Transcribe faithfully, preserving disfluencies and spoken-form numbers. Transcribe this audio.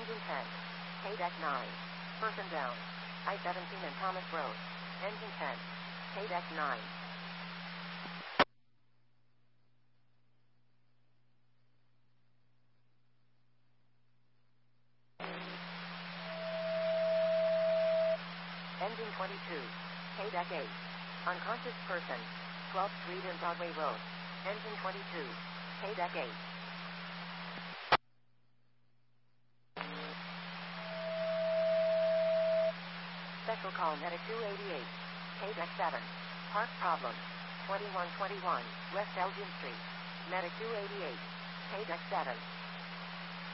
Engine ten. K-Deck nine. Person down. I seventeen and Thomas Road. Engine ten. K-Deck nine. Engine twenty-two. K-Deck eight. Unconscious person. twelfth Street and Broadway Road. Engine twenty-two. K-Deck eight. Special call Medic two eighty-eight. K-Deck seven. Park problem. twenty-one twenty-one West Elgin Street. Medic two eighty-eight. K-Deck seven.